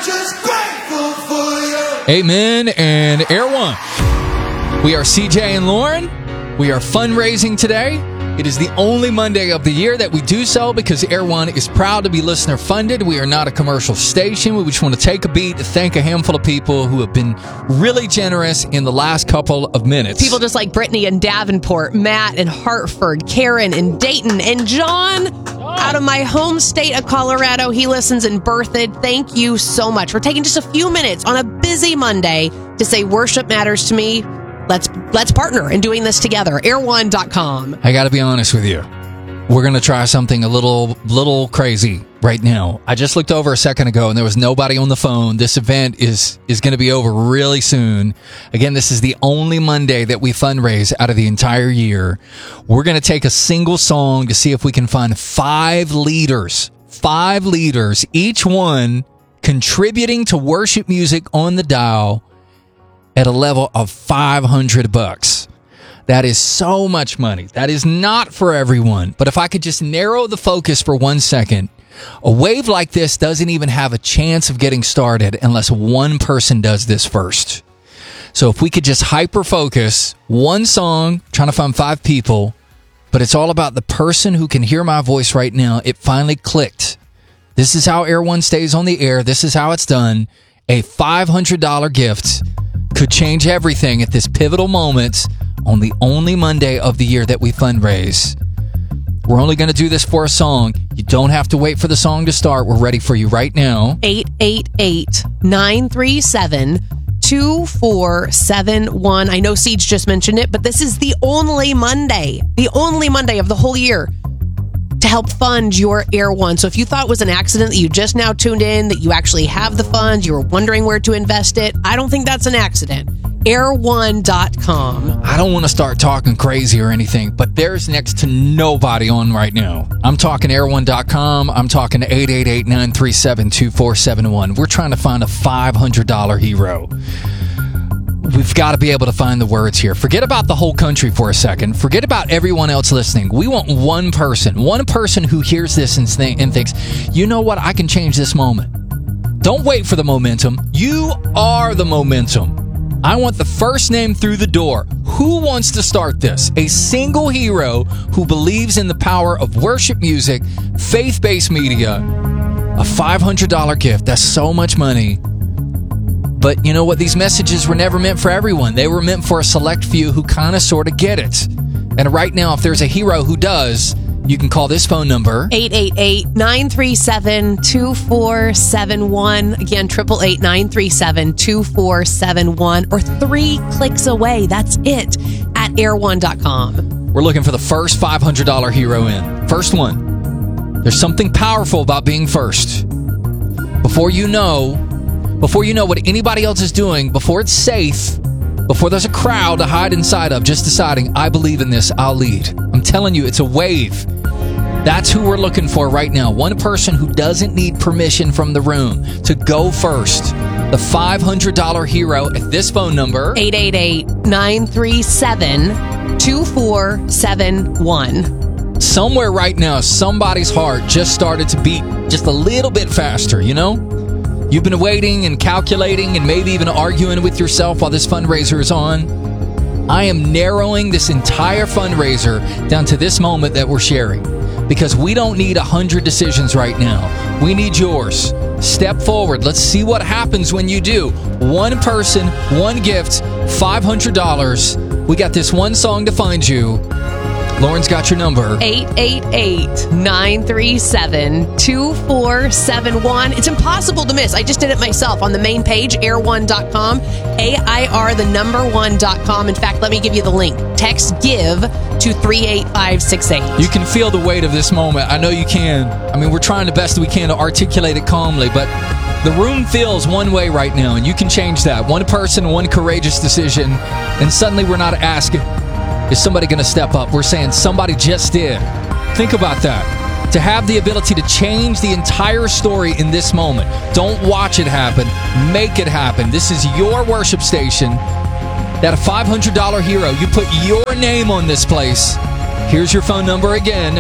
just grateful for you. Amen and Air One. We are CJ and Lauren. We are fundraising today. It is the only Monday of the year that we do so because Air One is proud to be listener funded. We are not a commercial station. We just want to take a beat to thank a handful of people who have been really generous in the last couple of minutes. People just like Brittany in Davenport, Matt in Hartford, Karen in Dayton, and John out of my home state of Colorado. He listens in Berthoud. Thank you so much. We're taking just a few minutes on a busy Monday to say worship matters to me. Let's partner in doing this together. Air1.com. I got to be honest with you. We're going to try something a little crazy right now. I just looked over a second ago and there was nobody on the phone. This event is going to be over really soon. Again, this is the only Monday that we fundraise out of the entire year. We're going to take a single song to see if we can find 5 leaders, each one contributing to worship music on the dial at a level of $500. That is so much money. That is not for everyone. But if I could just narrow the focus for 1 second, a wave like this doesn't even have a chance of getting started unless one person does this first. So if we could just hyper-focus one song, trying to find 5 people, but it's all about the person who can hear my voice right now. It finally clicked. This is how Air One stays on the air. This is how it's done. A $500 gift could change everything at this pivotal moment on the only Monday of the year that we fundraise. We're only going to do this for a song. You don't have to wait for the song to start. We're ready for you right now. 888-937-2471. I know Siege just mentioned it, but this is the only Monday of the whole year to help fund your Air One. So if you thought it was an accident that you just now tuned in, that you actually have the funds, you were wondering where to invest it, I don't think that's an accident. Air1.com. I don't want to start talking crazy or anything, but there's next to nobody on right now. I'm talking Air1.com. I'm talking 888-937-2471. We're trying to find a $500 hero. We've got to be able to find the words here. Forget about the whole country for a second. Forget about everyone else listening. We want one person who hears this and thinks, you know what, I can change this moment. Don't wait for the momentum. You are the momentum. I want the first name through the door. Who wants to start this? A single hero who believes in the power of worship music, faith-based media, a $500 gift. That's so much money. But you know what? These messages were never meant for everyone. They were meant for a select few who kind of sort of get it. And right now, if there's a hero who does, you can call this phone number. 888-937-2471. Again, 888-937-2471. Or 3 clicks away. That's it at Air1.com. We're looking for the first $500 hero in. First one. There's something powerful about being first. Before you know what anybody else is doing, before it's safe, before there's a crowd to hide inside of, just deciding, I believe in this, I'll lead. I'm telling you, it's a wave. That's who we're looking for right now. One person who doesn't need permission from the room to go first. The $500 hero at this phone number. 888-937-2471. Somewhere right now, somebody's heart just started to beat just a little bit faster, you know? You've been waiting and calculating and maybe even arguing with yourself while this fundraiser is on. I am narrowing this entire fundraiser down to this moment that we're sharing because we don't need 100 decisions right now. We need yours. Step forward. Let's see what happens when you do. One person, one gift, $500. We got this one song to find you. Lauren's got your number. 888-937-2471. It's impossible to miss. I just did it myself on the main page, air1.com, AIR1.com. In fact, let me give you the link. Text GIVE to 38568. You can feel the weight of this moment. I know you can. I mean, we're trying the best we can to articulate it calmly, but the room feels one way right now, and you can change that. One person, one courageous decision, and suddenly we're not asking, is somebody going to step up? We're saying somebody just did. Think about that. To have the ability to change the entire story in this moment. Don't watch it happen. Make it happen. This is your worship station. That a $500 hero, you put your name on this place. Here's your phone number again.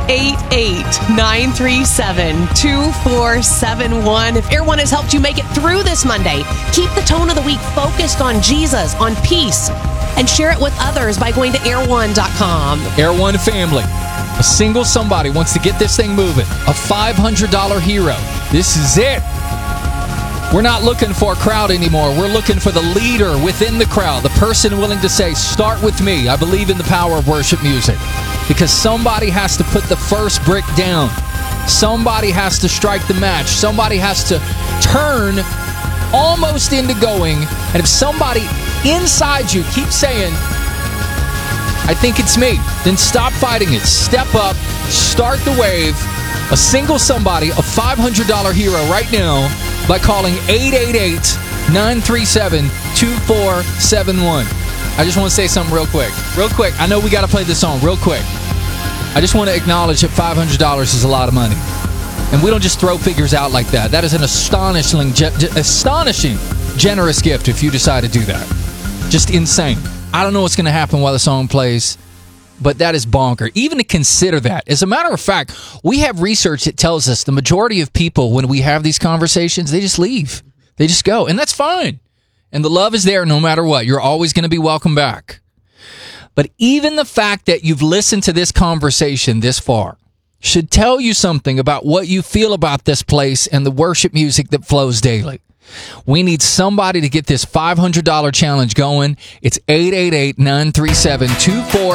888-937-2471. If Air One has helped you make it through this Monday, keep the tone of the week focused on Jesus, on peace, and share it with others by going to air1.com. Air One family. A single somebody wants to get this thing moving. A $500 hero. This is it. We're not looking for a crowd anymore. We're looking for the leader within the crowd, the person willing to say, start with me. I believe in the power of worship music. Because somebody has to put the first brick down. Somebody has to strike the match. Somebody has to turn almost into going. And if somebody inside you keeps saying, I think it's me, then stop fighting it. Step up, start the wave. A single somebody, a $500 hero right now by calling 888-937-2471. I just want to say something real quick. Real quick. I know we got to play this song real quick. I just want to acknowledge that $500 is a lot of money. And we don't just throw figures out like that. That is an astonishing, generous gift if you decide to do that. Just insane. I don't know what's going to happen while the song plays, but that is bonker. Even to consider that. As a matter of fact, we have research that tells us the majority of people, when we have these conversations, they just leave. They just go. And that's fine. And the love is there no matter what. You're always going to be welcome back. But even the fact that you've listened to this conversation this far should tell you something about what you feel about this place and the worship music that flows daily. We need somebody to get this $500 challenge going. It's 888-937-2471.